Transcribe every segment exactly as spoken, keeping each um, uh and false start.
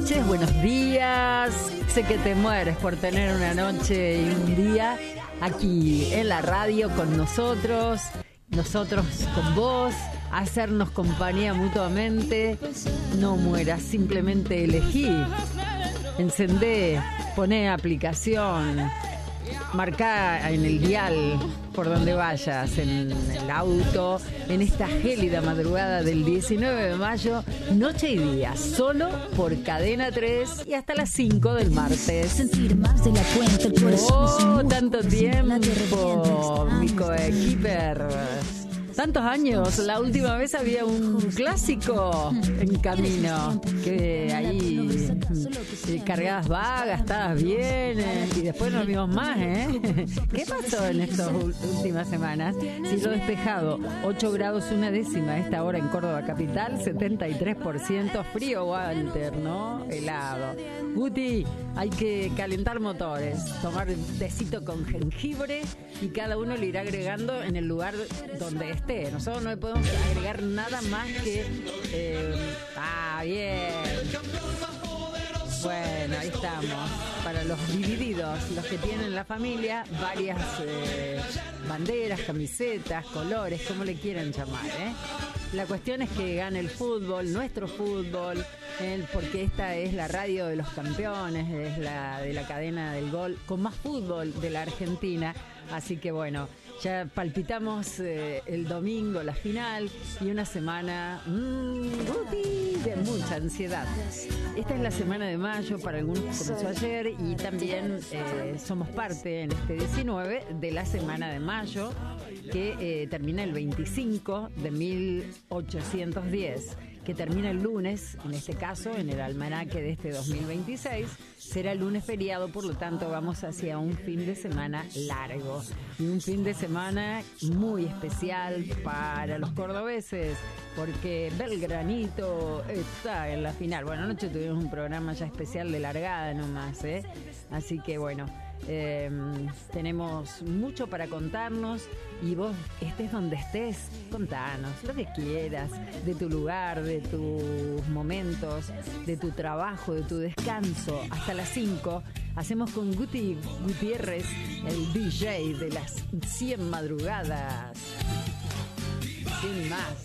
noches, buenos días. Sé que te mueres por tener una noche y un día aquí en la radio con nosotros, nosotros con vos, hacernos compañía mutuamente. No mueras, simplemente elegí, encendé, poné aplicación, marcá en el dial por donde vayas, en el auto, en esta gélida madrugada del diecinueve de mayo, noche y día, solo por Cadena tres y hasta las cinco del martes. Sentir más de la cuenta, el corazón es un Oh, músculo, tanto la tiempo, mi revienta, coequiper. Tantos años, la última vez había un clásico en camino, que ahí eh, cargadas vagas, estabas bien, eh, y después nos vimos más, ¿eh? ¿Qué pasó en estas últimas semanas? Cielo despejado, ocho grados una décima a esta hora en Córdoba capital, setenta y tres por ciento, frío Walter, ¿no? Helado. Guti, hay que calentar motores, tomar tecito con jengibre y cada uno le irá agregando en el lugar donde esté. Nosotros no le podemos agregar nada más que... Eh, ah, bien. Bueno, ahí estamos. Para los divididos, los que tienen la familia, varias eh, banderas, camisetas, colores, como le quieran llamar, ¿eh? La cuestión es que gane el fútbol, nuestro fútbol, eh, porque esta es la radio de los campeones, es la de la cadena del gol con más fútbol de la Argentina. Así que bueno, ya palpitamos eh, el domingo la final y una semana mmm, de mucha ansiedad. Esta es la semana de mayo, para algunos comenzó ayer, y también eh, somos parte en este diecinueve de la semana de mayo, que eh, termina el veinticinco de mil ochocientos diez, que termina el lunes, en este caso, en el almanaque de este dos mil veintiséis, será el lunes feriado, por lo tanto vamos hacia un fin de semana largo y un fin de semana muy especial para los cordobeses, porque Belgranito está en la final. Bueno, anoche tuvimos un programa ya especial de largada nomás, ¿eh? Así que bueno, Eh, tenemos mucho para contarnos, y vos, estés donde estés, contanos lo que quieras de tu lugar, de tus momentos, de tu trabajo, de tu descanso. Hasta las cinco hacemos con Guti Gutiérrez, el D J de las cien madrugadas. cien más,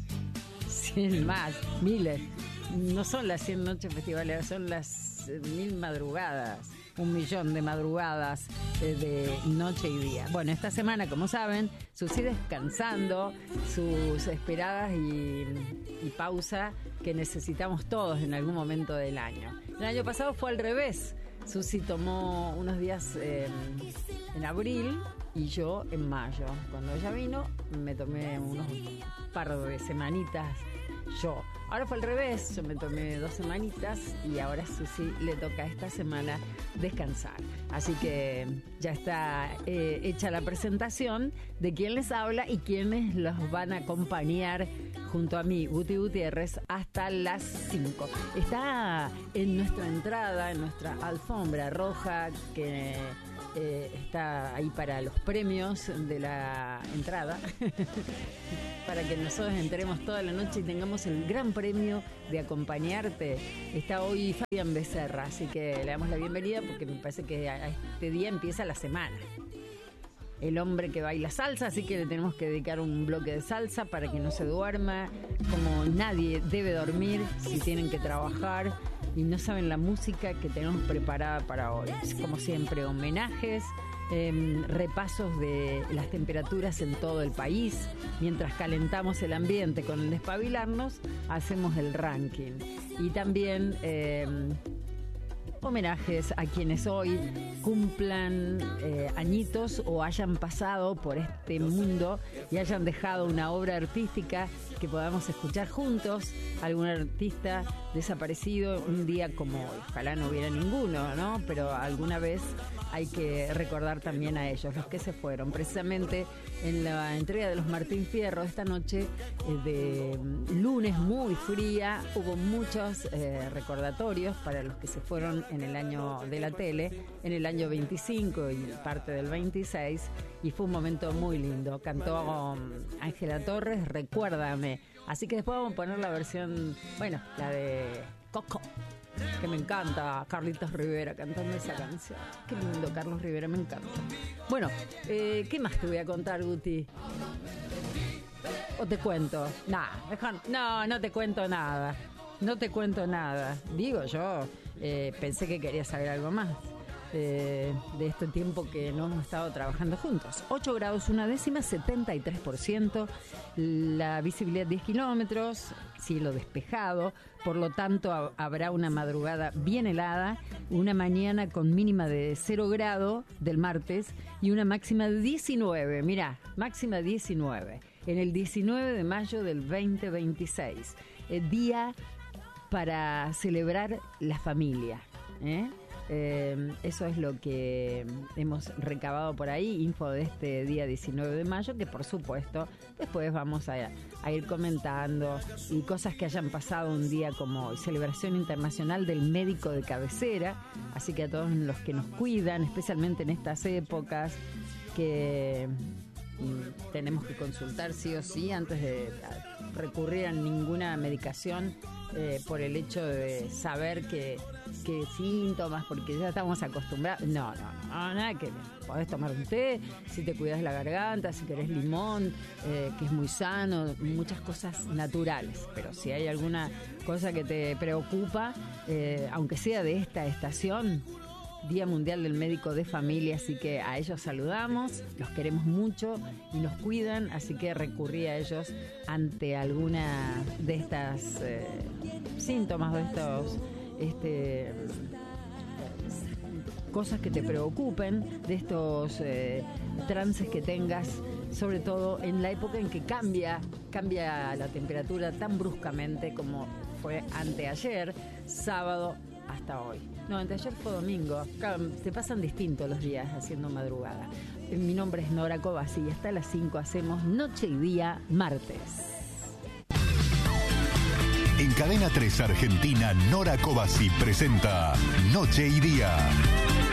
cien más, miles. No son las cien noches festivales, son las eh, mil madrugadas. Un millón de madrugadas eh, de noche y día. Bueno, esta semana, como saben, Susi descansando, sus esperadas y, y pausa que necesitamos todos en algún momento del año. El año pasado fue al revés. Susi tomó unos días eh, en abril y yo en mayo. Cuando ella vino, me tomé unos par de semanitas yo. Ahora fue al revés, yo me tomé dos semanitas y ahora a Susi le toca esta semana descansar. Así que ya está eh, hecha la presentación de quién les habla y quiénes los van a acompañar junto a mí, Guti Gutiérrez, hasta las cinco. Está en nuestra entrada, en nuestra alfombra roja, que eh, está ahí para los premios de la entrada, para que nosotros entremos toda la noche y tengamos el gran premio de acompañarte. Está hoy Fabián Becerra, así que le damos la bienvenida porque me parece que a este día empieza la semana. El hombre que baila salsa, así que le tenemos que dedicar un bloque de salsa para que no se duerma, como nadie debe dormir si tienen que trabajar y no saben la música que tenemos preparada para hoy. Como siempre, homenajes, eh, repasos de las temperaturas en todo el país. Mientras calentamos el ambiente con el despabilarnos, hacemos el ranking. Y también eh, homenajes a quienes hoy cumplan eh, añitos o hayan pasado por este mundo y hayan dejado una obra artística que podamos escuchar juntos. Algún artista desaparecido un día como hoy. Ojalá no hubiera ninguno, ¿no? Pero alguna vez hay que recordar también a ellos, los que se fueron. Precisamente en la entrega de los Martín Fierro esta noche, eh, de lunes muy fría, hubo muchos eh, recordatorios para los que se fueron en el año de la tele, en el año veinticinco y parte del veintiséis, y fue un momento muy lindo. Cantó um, Ángela Torres, Recuérdame, Así que después vamos a poner la versión, bueno, la de Coco, que me encanta, Carlitos Rivera cantando esa canción. Qué lindo, Carlos Rivera, me encanta. Bueno, eh, ¿qué más te voy a contar, Guti? ¿O te cuento? Nah, mejor, no, no te cuento nada. No te cuento nada. Digo, yo eh, pensé que querías saber algo más eh, de este tiempo que no hemos estado trabajando juntos. ocho grados una décima, setenta y tres por ciento. La visibilidad diez kilómetros, cielo despejado. Por lo tanto, ha, habrá una madrugada bien helada, una mañana con mínima de cero grado del martes y una máxima de diecinueve. Mirá, máxima diecinueve. En el diecinueve de mayo del veinte veintiséis. Eh, día para celebrar la familia, ¿eh? Eh, eso es lo que hemos recabado por ahí, info de este día diecinueve de mayo, que por supuesto después vamos a, a ir comentando, y cosas que hayan pasado un día como celebración internacional del médico de cabecera, así que a todos los que nos cuidan, especialmente en estas épocas que mm, tenemos que consultar sí o sí antes de recurrir a ninguna medicación, eh, por el hecho de saber que, que síntomas, porque ya estamos acostumbrados. No, no, no, nada que ver. Podés tomar un té, si te cuidas la garganta, si querés limón, eh, que es muy sano, muchas cosas naturales. Pero si hay alguna cosa que te preocupa, eh, aunque sea de esta estación, Día Mundial del Médico de Familia, así que a ellos saludamos, los queremos mucho y nos cuidan, así que recurrí a ellos ante alguna de estas eh, síntomas, de estos este, cosas que te preocupen, de estos eh, trances que tengas, sobre todo en la época en que cambia, cambia la temperatura tan bruscamente como fue anteayer, sábado, hasta hoy. No, anteayer fue domingo. Claro, te pasan distintos los días haciendo madrugada. Mi nombre es Nora Cobasi y hasta las cinco hacemos Noche y Día martes. En Cadena tres Argentina, Nora Cobasi presenta Noche y Día.